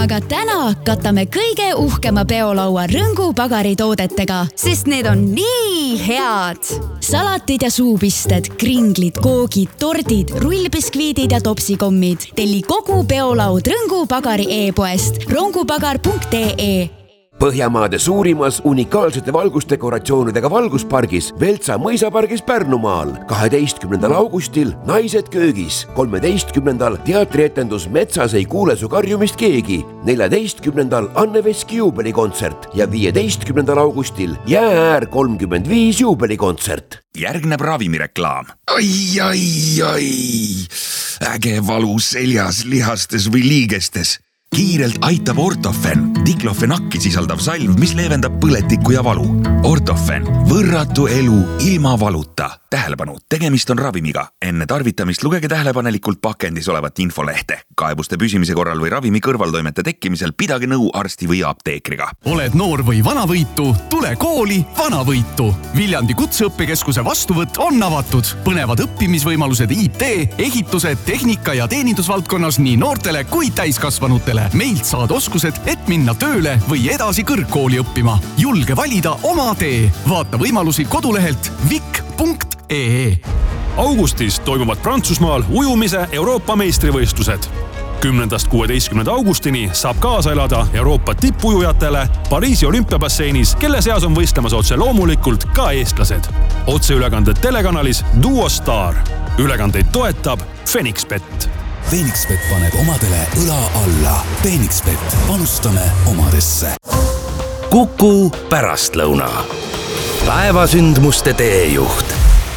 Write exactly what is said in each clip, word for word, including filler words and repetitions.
aga täna katame kõige uhkema peolaua Rõngu pagari toodetega, sest need on nii head. Salatid ja suupisted, kringlid, koogid, tordid, rullbiskviidid ja topsikommid. Telli kogu peolaud Rõngu pagari e-poest rongupagar punkt ee. Põhjamaade suurimas unikaalsete valgusdekoratsioonidega valguspargis Veltsa mõisapargis Pärnumaal. kaheteistkümnendal augustil Naised köögis. kolmeteistkümnendal teatrietendus Metsas ei kuule su karjumist keegi. neljateistkümnendal Anne Veski juubelikontsert ja viieteistkümnendal augustil Jäääär kolmkümmend viis juubelikontsert. Järgneb ravimireklaam. Ai, ai, ai. Äge valu seljas, lihastes või liigestes. Kiirelt aitab Ortofen, diklofenakki sisaldav salv, mis leevendab põletikku ja valu. Ortofen, võrratu elu ilma valuta. Tähelepanu, tegemist on ravimiga. Enne tarvitamist lugege tähelepanelikult pakendis olevat infolehte. Kaebuste püsimise korral või ravimi kõrvaltoimete tekkimisel pidage nõu arsti või apteekriga. Oled noor või vanavõitu? Tule kooli Vanavõitu. Viljandi kutseõppekeskuse vastuvõtt on avatud. Põnevad õppimisvõimalused I T, ehitused, tehnika ja teenindusvaldkonnas nii noortele kui täiskasvanutele. Meilt saad oskused, et minna tööle või edasi kõrgkooli õppima. Julge valida oma tee. Vaata võimalusi kodulehelt vik punkt ee. Augustis toimuvad Prantsusmaal ujumise Euroopa meistrivõistlused. kümnendast kuueteistkümnenda augustini saab kaasa elada Euroopa tippujujatele Pariisi olümpiabasseinis, kelle seas on võistlemas otse loomulikult ka eestlased. Otseülekanded telekanalis Duo Star. Ülekandeid toetab Fenixbet. Fenixbet paneb omadele õla alla. Fenixbet, panustame omadesse. Kuku pärastlõuna. Päevasündmuste teejuht.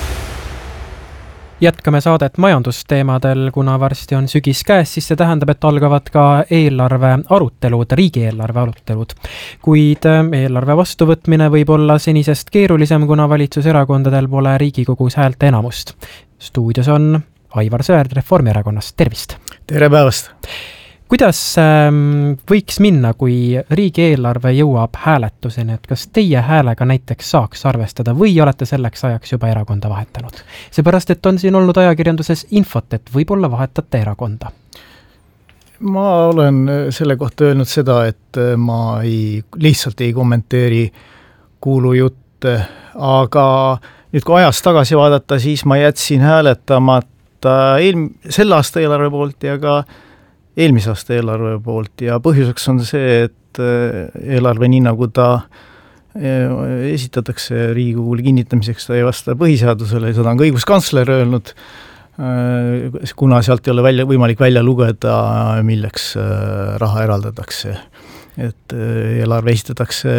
Jätkame saadet majandusteemadel, kuna varsti on sügis käes, siis see tähendab, et algavad ka eelarve arutelud, riigieelarve arutelud. Kuid eelarve vastuvõtmine võib olla senisest keerulisem, kuna valitsuserakondadel pole Riigikogus häälte enamust. Stuudios on Aivar Sõerd Reformierakonnast. Tervist! Tere päevast! Kuidas võiks minna, kui riigieelarve jõuab hääletuseni, et kas teie häälega näiteks saaks arvestada või olete selleks ajaks juba erakonda vahetanud? Seepärast, et on siin olnud ajakirjanduses infot, et võib-olla vahetate erakonda. Ma olen selle kohta öelnud seda, et ma ei, lihtsalt ei kommenteeri kuulujutte, aga nüüd kui ajas tagasi vaadata, siis ma jätsin hääletamata eel, selle aasta eelarve poolt ja ka eelmise aasta eelarve poolt ja põhjuseks on see, et eelarve nii nagu ta esitatakse Riigikogule kinnitamiseks, ta ei vasta põhiseadusele, seda on ka õiguskantsler öelnud, kuna sealt ei ole välja, võimalik välja lugeda, milleks raha eraldatakse. Et eelarve esitatakse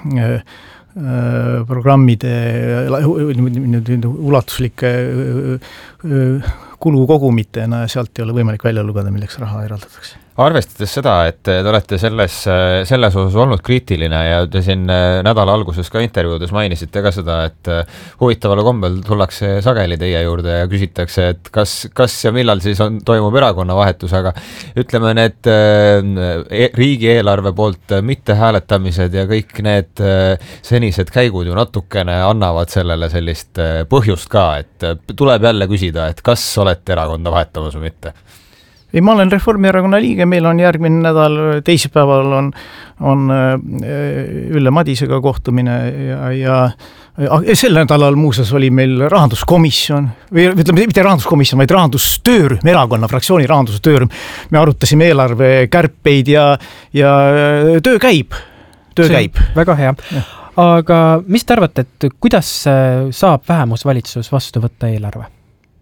programmide ulatuslike kulukogumitena ja sealt ei ole võimalik välja lugeda, milleks raha eraldatakse. Arvestades seda, et te olete selles, selles osas olnud kriitiline ja te siin nädala alguses ka intervjuudes mainisite ka seda, et huvitavale kombel tullakse sageli teie juurde ja küsitakse, et kas, kas ja millal siis on, toimub erakonna vahetus, aga ütleme need e, riigieelarve poolt mitte hääletamised ja kõik need senised käigud ju natukene annavad sellele sellist põhjust ka, et tuleb jälle küsida, et kas olete erakonda vahetamas või mitte? Ei, ma olen Reformierakonna liige, meil on järgmine nädal, teisipäeval on, on Ülle Madisega kohtumine ja, ja, ja sel nädalal muuseas oli meil rahanduskomisjon, või ütleme, mitte rahanduskomisjon, vaid rahandustöörühm, erakonna fraktsiooni rahandustöörühm. Me arutasime eelarve kärpeid ja, ja töö käib. Töö see käib. Väga hea. Ja. Aga mis te arvate, et kuidas saab vähemusvalitsus vastu võtta eelarve?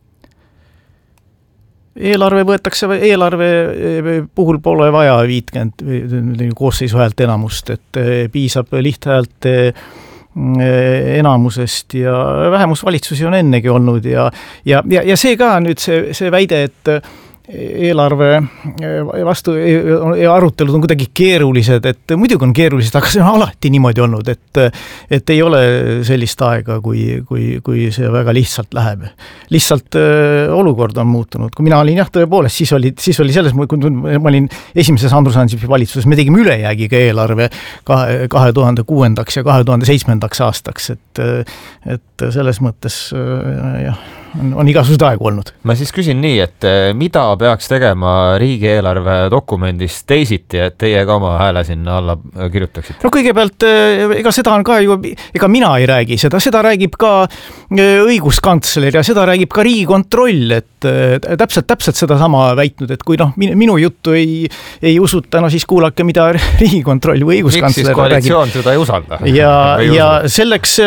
Eelarve võetakse, eelarve puhul pole vaja viiskümmend koosseisu häält enamust, et piisab lihthäälte enamusest ja vähemusvalitsusi on ennegi olnud ja, ja, ja, ja see ka nüüd see, see väide, et eelarve vastu arutelud on kuidagi keerulised, et muidugi on keerulised, aga see on alati niimoodi olnud, et, et ei ole sellist aega, kui, kui, kui see väga lihtsalt läheb. Lihtsalt äh, olukord on muutunud. Kui mina olin jah, tõepoolest, siis oli, siis oli selles, kui ma olin esimeses Andrus Ansipi valitsuses, me tegime ülejäägiga eelarve kahe tuhande kuuendaks ja kahe tuhande seitsmendaks aastaks, et, et selles mõttes äh, jah, on, on igasugused aegu olnud. Ma siis küsin nii, et mida peaks tegema riigieelarve dokumendis teisiti, et teie ka oma hääle sinna alla kirjutaksite? No kõigepealt, ega seda on ka ju, ega mina ei räägi seda, seda räägib ka õiguskantsler ja seda räägib ka Riigikontroll, et täpselt, täpselt seda sama väitnud, et kui noh, minu juttu ei, ei usuta, no siis kuulake, mida Riigikontroll või õiguskantsler räägib. Miks siis koalitsioon seda ei usalda? Ja, ja selleks,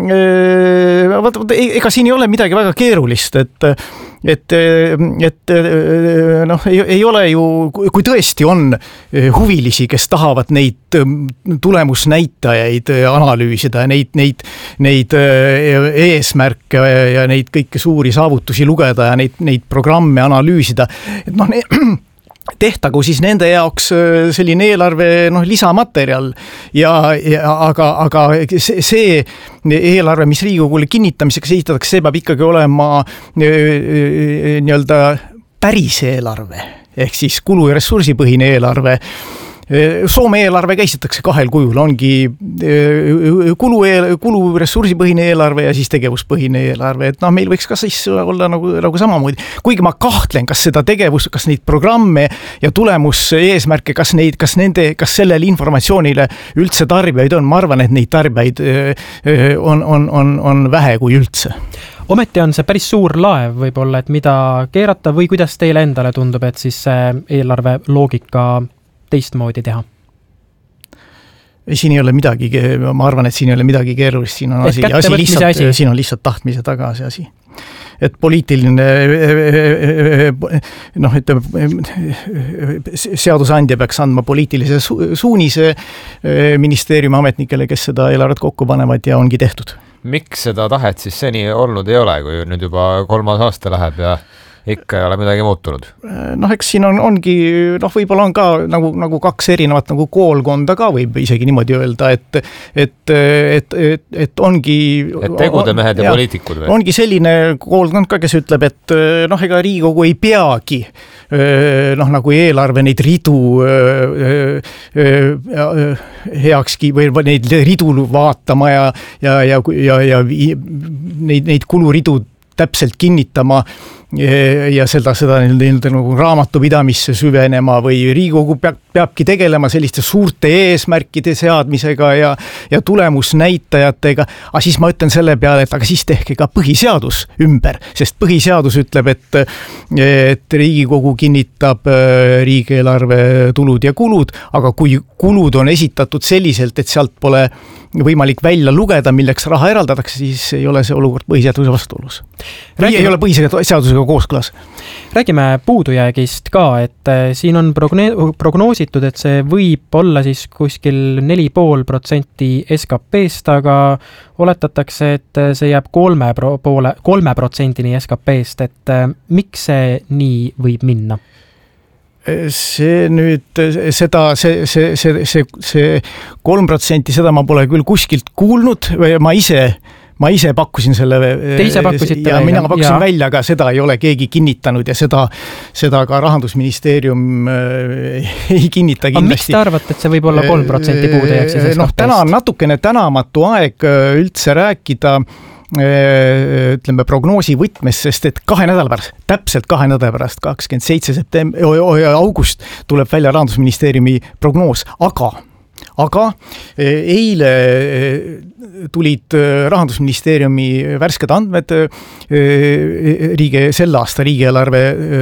ega siin ei ole midagi väga keerulist, et et, et noh, ei, ei ole ju, kui tõesti on huvilisi, kes tahavad neid tulemusnäitajaid analüüsida, neid, neid, neid eesmärke ja neid kõiki suuri saavutusi lugeda ja neid, neid programme analüüsida, et noh, tehtagu siis nende jaoks selline eelarve noh, lisamaterjal ja, ja aga, aga see, see eelarve, mis Riigikogule kinnitamiseks esitatakse, see peab ikkagi olema nii-öelda päris eelarve ehk siis kulu- ja ressursipõhine eelarve. Soome eelarve käsitatakse kahel kujul, ongi kulu, kulu ressursipõhine eelarve ja siis tegevuspõhine eelarve, et noh, meil võiks ka siis olla nagu, nagu samamoodi, kuigi ma kahtlen, kas seda tegevus, kas neid programme ja tulemus eesmärke, kas neid, kas nende, kas sellele informatsioonile üldse tarbijaid on, ma arvan, et neid tarbijaid on, on, on, on vähe kui üldse. Ometi on see päris suur laev võib-olla, et mida keerata või kuidas teile endale tundub, et siis see eelarve loogika teistmoodi teha? Siin ei ole midagi, ma arvan, et siin ei ole midagi keerulist, siin on asi, asi lihtsalt, asi. Siin on lihtsalt tahtmise taga see asi. Et poliitiline noh, et seadusandja peaks andma poliitilise suunise ministeeriumi ametnikele, kes seda eelarvet kokku panevad ja ongi tehtud. Miks seda tahet siis seni olnud ei ole, kui nüüd juba kolmas aasta läheb ja ikka ei ole midagi muutunud? Noh, eks siin on, ongi, noh, võib-olla on ka nagu, nagu kaks erinevat nagu koolkonda ka võib isegi niimoodi öelda, et, et, et, et, et ongi... Et tegudemehed ja, ja poliitikud või? Ongi selline koolkond ka, kes ütleb, et noh, ega Riigikogu ei peagi noh, nagu eelarve neid ridu heakski või neid ridu vaatama ja, ja, ja, ja, ja neid, neid kuluridu täpselt kinnitama ja seda, seda nagu raamatupidamisse süvenema või Riigikogu peab, peabki tegelema selliste suurte eesmärkide seadmisega ja, ja tulemusnäitajatega. Aga siis ma ütlen selle peale, et aga siis tehke ka põhiseadus ümber, sest põhiseadus ütleb, et, et Riigikogu kinnitab riigieelarve tulud ja kulud, aga kui kulud on esitatud selliselt, et sealt pole võimalik välja lugeda, milleks raha eraldatakse, siis ei ole see olukord põhiseaduse vastuolus. Räägime... Ei ole põhiseadusega kooskõlas. Räägime puudujäägist ka, et siin on prognoositud, et see võib olla siis kuskil neli pool protsenti S K P-st, aga oletatakse, et see jääb kolme poole, kolme protsendini S K P-st, et miks see nii võib minna? See nüüd, seda, see, see, see, see, see kolm protsenti, seda ma pole küll kuskilt kuulnud või ma ise Ma ise pakkusin selle Teise pakkusite ja välja. mina pakkusin ja. välja, aga seda ei ole keegi kinnitanud ja seda, seda ka Rahandusministeerium ei kinnita kindlasti. Aga miks te arvate, et see võib olla kolm protsenti puudujääks siis S K P-st? Noh, täna on natukene tänamatu aeg üldse rääkida ütleme prognoosi võtmes, sest et kahe nädala pärast, täpselt kahe nädala pärast, kakskümmend seitse september, august tuleb välja Rahandusministeeriumi prognoos, aga Aga eile tulid Rahandusministeeriumi värsked andmed riigi, selle aasta riigieelarve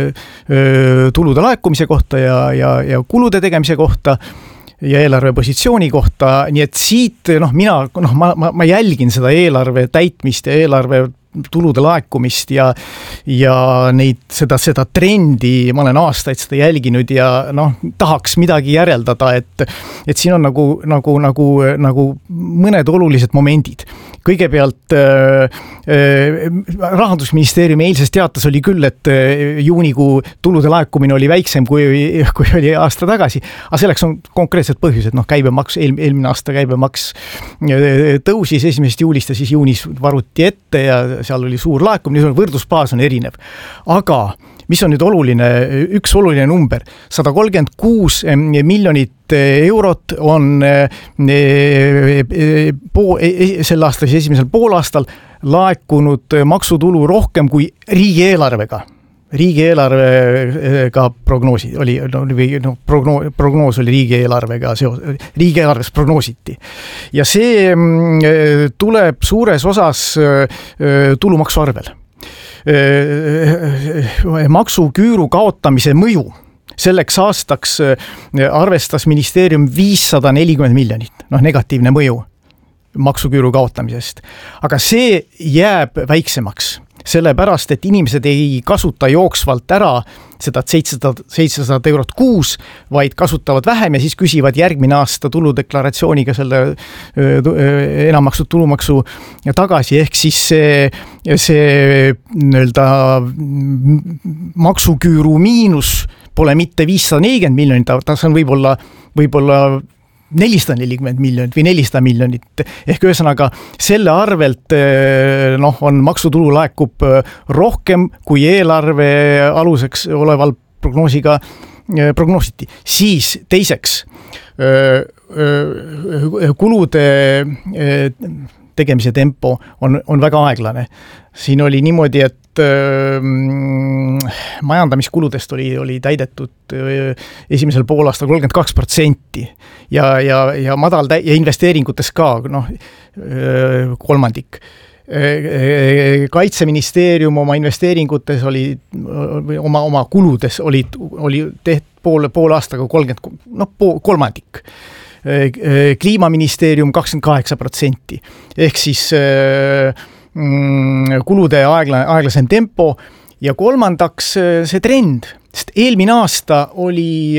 tulude laekumise kohta ja, ja, ja kulude tegemise kohta ja eelarve positsiooni kohta, nii et siit noh, mina, noh, ma, ma, ma jälgin seda eelarve täitmist ja eelarve tulude laekumist ja, ja neid, seda, seda trendi, ma olen aastaid seda jälginud ja noh, tahaks midagi järeldada, et, et siin on nagu, nagu, nagu, nagu mõned olulised momendid. Kõigepealt äh, Rahandusministeeriumi eilses teates oli küll, et juunikuu tulude laekumine oli väiksem kui, kui oli aasta tagasi, aga selleks on konkreetsed põhjused, noh käibemaks, eel, eelmine aasta käibemaks tõusis esimesest juulist ja siis juunis varuti ette ja seal oli suur laekumine, võrdlusbaas on erinev. Aga mis on nüüd oluline, üks oluline number, sada kolmkümmend kuus miljonit eurot on pool, sel aastal, esimesel poolaastal laekunud maksutulu rohkem kui riigieelarvega riigieelarvega prognoosi oli, no, no, prognoos, prognoos oli riigieelarvega seos, riigieelarves prognoositi. Ja see tuleb suures osas tulumaksu arvel. Maksuküüru kaotamise mõju selleks aastaks arvestas ministeerium viissada nelikümmend miljonit, noh negatiivne mõju maksuküüru kaotamisest. Aga see jääb väiksemaks. Sellepärast, et inimesed ei kasuta jooksvalt ära seda seitsesada eurot kuus, vaid kasutavad vähem ja siis küsivad järgmine aasta tuludeklaratsiooniga selle enammaksud tulumaksu tagasi, ehk siis see, see nii-öelda maksuküüru miinus pole mitte viissada nelikümmend miljonit, ta on võib-olla, võib-olla nelisada nelikümmend miljonit või nelisada miljonit. Ehk ühesõnaga selle arvelt noh, on maksutulu laekub rohkem kui eelarve aluseks oleval prognoosiga prognoositi. Siis teiseks kulude tegemise tempo on, on väga aeglane. Siin oli niimoodi, et ähm, majandamiskuludest oli, oli täidetud äh, esimesel poolaastal kolmkümmend kaks protsenti ja, ja, ja madal tä- ja investeeringutes ka noh, äh, kolmandik. Äh, Kaitseministeerium oma investeeringutes oli, oma, oma kuludes oli, oli teht pool, pool aastaga kolmkümmend, noh, pool, kolmandik. Kliimaministeerium kakskümmend kaheksa protsenti. Ehk siis äh, kulude aegla, aeglasem tempo ja kolmandaks see trend, sest eelmine aasta oli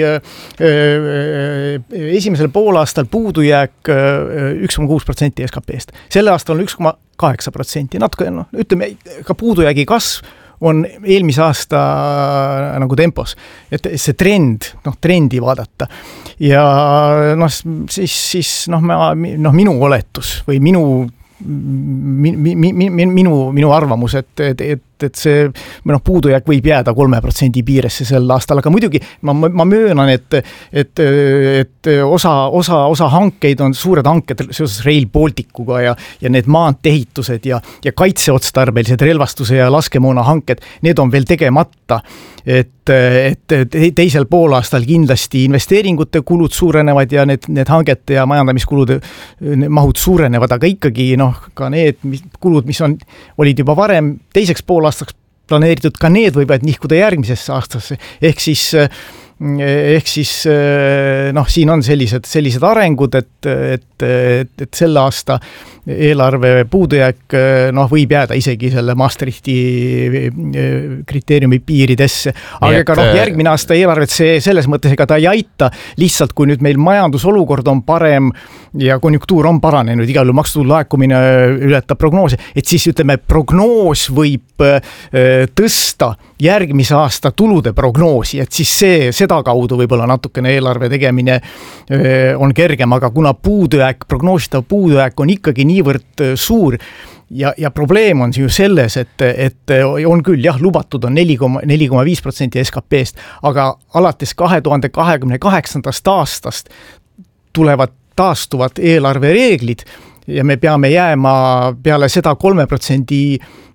esimesel poolaastal puudujääk üks koma kuus protsenti S K P-st. Selle aasta on üks koma kaheksa protsenti, natuke, no, ütleme, ka puudujäägi kasv on eelmise aasta nagu tempos, et see trend, noh, trendi vaadata. Ja noh, siis, siis noh, noh, minu oletus või minu Mi, mi, mi, minu, minu arvamus, et, et, et, et see noh, puudujääk võib jääda kolme protsendi piiresse sel aastal, aga muidugi ma, ma möönan, et, et, et osa, osa, osa hankeid on suured hanked seoses Rail Balticuga ja, ja need maanteehitused ja, ja kaitseotstarbelised relvastuse ja laskemoona hanked, need on veel tegemata. Et, et teisel poolaastal kindlasti investeeringute kulud suurenevad ja need, need hangete ja majandamiskulude mahud suurenevad, aga ikkagi noh, ka need mis, kulud, mis on, olid juba varem teiseks poolaastaks planeeritud, ka need võivad nihkuda järgmisesse aastasse. Ehk siis, ehk siis noh, siin on sellised, sellised arengud, et, et, et, et selle aasta eelarve puudujääk noh, võib jääda isegi selle Maastrichti kriteeriumi piiridesse. Aga ka noh, järgmine aasta eelarvet see selles mõttes, ega ta ei aita, lihtsalt kui nüüd meil majandusolukord on parem ja konjunktuur on paranenud, igal juhul maksutulu laekumine ületab prognoose, et siis ütleme, prognoos võib tõsta järgmise aasta tulude prognoosi, et siis see, seda kaudu võib-olla natukene eelarve tegemine on kergem, aga kuna puudujääk, prognoositav puudujääk on ikkagi niivõrd suur ja, ja probleem on ju selles, et, et on küll jah, lubatud on neli koma viis protsenti S K P-st, aga alates kahe tuhande kahekümne kaheksandast aastast tulevad taastuvad eelarvereeglid ja me peame jääma peale seda kolme protsendi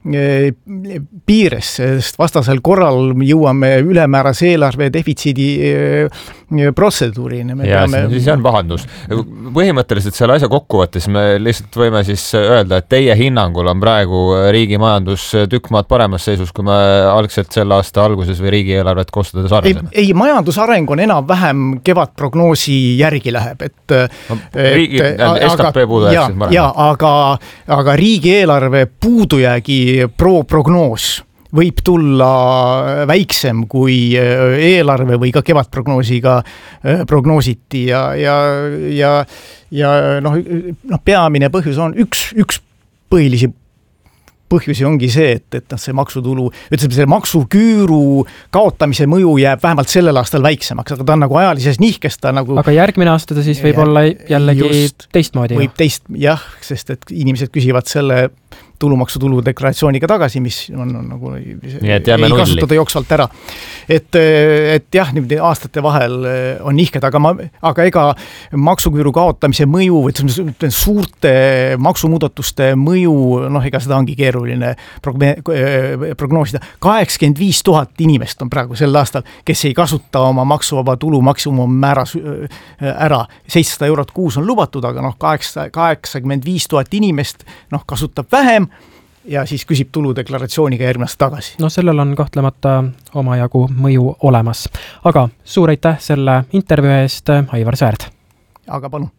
piires, sest vastasel korral jõuame ülemäärase eelarve defitsiidi protseduurini. Ja peame... siis on pahandus. Põhimõtteliselt selle asja kokkuvõttes me lihtsalt võime siis öelda, et teie hinnangul on praegu riigi majandus tükk maad paremas seisus, kui me algselt selle aasta alguses või riigieelarvet koostades arvasime. Ei, ei, majandusareng on enam vähem kevadprognoosi järgi läheb, et, no, riigi, et S K P puudujääk siis ja, aga, aga riigieelarve puudujäägi pro prognoos võib tulla väiksem kui eelarve või ka kevadprognoosiga prognoositi ja, ja, ja, ja noh, noh, peamine põhjus on üks, üks põhilisi põhjusi ongi see, et, et see maksutulu, ütleme, see maksuküüru kaotamise mõju jääb vähemalt sellel aastal väiksemaks, aga ta on nagu ajalises nihkes, ta nagu... Aga järgmine aasta ta siis võib ja, olla jällegi just, teistmoodi. Võib teist, jah, sest et inimesed küsivad selle tulumaksutulu deklaratsiooniga tagasi, mis on, on nagu ei nulli. Kasutada jooksvalt ära. Et, et jah, niimoodi aastate vahel on nihked, aga, ma, aga ega maksuküüru kaotamise mõju või suurte maksumuudatuste mõju, noh, ega seda ongi keeruline prognoosida. kaheksakümmend viis tuhat inimest on praegu sel aastal, kes ei kasuta oma maksuvaba tulu maksimummääras ära. seitsesada eurot kuus on lubatud, aga noh, kaheksakümmend viis tuhat inimest noh, kasutab vähem ja siis küsib tuludeklaratsiooniga järgmast tagasi. No sellel on kahtlemata omajagu mõju olemas. Aga suur aitäh selle intervjuu eest, Aivar Sõerd. Aga palun.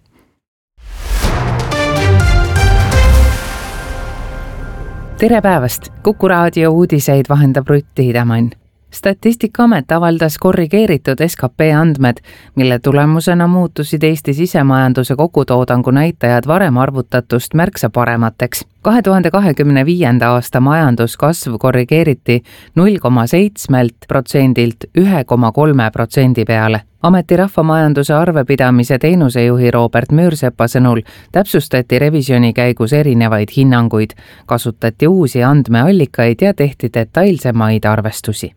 Tere päevast! Kuku raadio uudiseid vahendab Rutt Hiidemann. Statistikaamet avaldas korrigeeritud S K P andmed, mille tulemusena muutusid Eesti sisemajanduse kogutoodangu näitajad varem arvutatust märksa paremateks. kahe tuhande kahekümne viienda aasta majanduskasv korrigeeriti null koma seitse protsendilt üks koma kolm protsendi peale. Ameti rahvamajanduse arvepidamise teenusejuhi Robert Müürsepa sõnul täpsustati revisjoni käigus erinevaid hinnanguid, kasutati uusi andmeallikaid ja tehti detailsemaid arvestusi.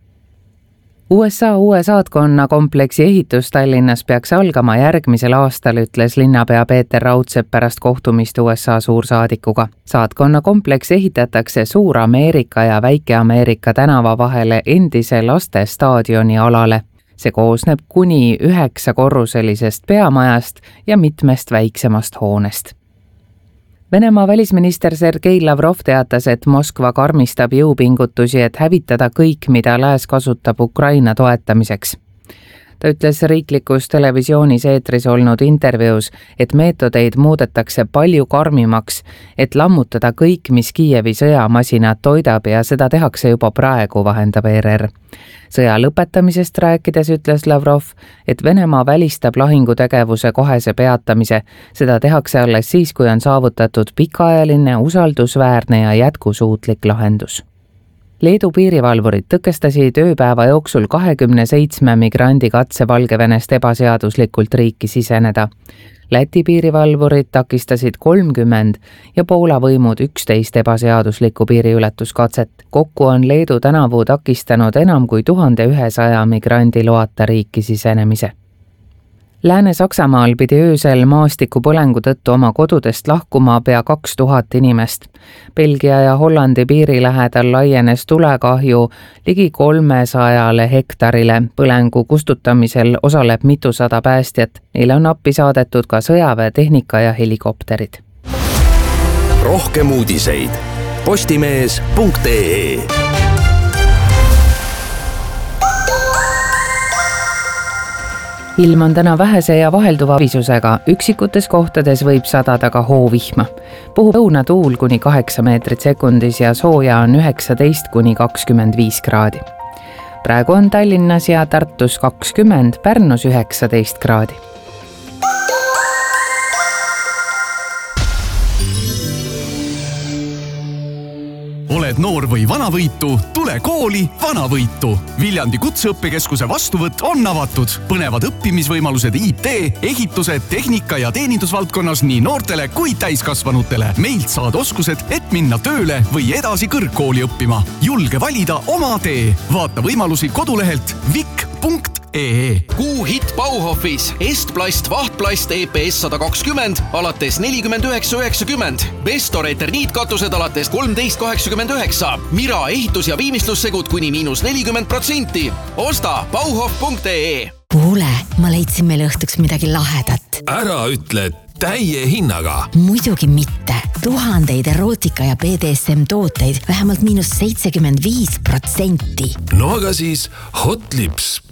U S A uue saatkonna kompleksi ehitus Tallinnas peaks algama järgmisel aastal, ütles linnapea Peeter Raudsepp pärast kohtumist U S A suursaadikuga. Saatkonna kompleks ehitatakse Suur-Ameerika ja Väike-Ameerika tänava vahele endise lastestaadioni alale. See koosneb kuni üheksa korruselisest peamajast ja mitmest väiksemast hoonest. Venemaa välisminister Sergei Lavrov teatas, et Moskva karmistab jõupingutusi, et hävitada kõik, mida lääs kasutab Ukraina toetamiseks. Ta ütles riiklikus televisioonis eetris olnud intervjuus, et meetodeid muudetakse palju karmimaks, et lammutada kõik, mis Kiievi sõjamasinad toidab ja seda tehakse juba praegu, vahendab E R R. Sõja lõpetamisest rääkides ütles Lavrov, et Venemaa välistab lahingutegevuse kohese peatamise. Seda tehakse alles siis, kui on saavutatud pikaajaline, usaldusväärne ja jätkusuutlik lahendus. Leedu piirivalvurid tõkestasid ööpäeva jooksul kahekümne seitsme migrandi katse Valgevenest ebaseaduslikult riiki siseneda. Läti piirivalvurid takistasid kolmkümmend ja Poola võimud üksteist ebaseaduslikku piiriületuskatset. Kokku on Leedu tänavu takistanud enam kui tuhande ühesaja migrandi loata riiki sisenemise. Lääne-Saksamaal pidi öösel maastikupõlengu tõttu oma kodudest lahkuma pea kaks tuhat inimest. Belgia ja Hollandi piiri lähedal laienes tulekahju ligi kolmesajale hektarile. Põlengu kustutamisel osaleb mitusada päästjat. Neile on appi saadetud ka sõjaväetehnika ja helikopterid. Rohkem uudiseid postimees punkt ee. Ilm on täna vähese ja vahelduva visusega. Üksikutes kohtades võib sadada ka hoovihma. Puhub õunatuul kuni kaheksa meetrit sekundis ja sooja on üheksateist kuni kakskümmend viis kraadi. Praegu on Tallinnas ja Tartus kakskümmend, Pärnus üheksateist kraadi. Oled noor või vanavõitu, tule kooli Vanavõitu. Viljandi kutseõppekeskuse vastuvõtt on avatud. Põnevad õppimisvõimalused I T, ehitused, tehnika ja teenindusvaldkonnas nii noortele kui täiskasvanutele. Meilt saad oskused, et minna tööle või edasi kõrgkooli õppima. Julge valida oma tee. Vaata võimalusi kodulehelt vik punkt ee. Kuu hit Bauhofis Estplast vahtplast E P S sada kakskümmend alates nelikümmend üheksa üheksakümmend. Bestor eterniitkatused alates kolmteist kaheksakümmend üheksa. Mira ehitus- ja viimistlussegud kuni miinus nelikümmend protsenti. Osta bauhof punkt ee. Kuule, ma leidsin meile õhtuks midagi lahedat. Ära ütle täie hinnaga. Muidugi mitte. Tuhandeid erootika ja B D S M tooteid vähemalt miinus seitsekümmend viis protsenti. No aga siis Hot Lips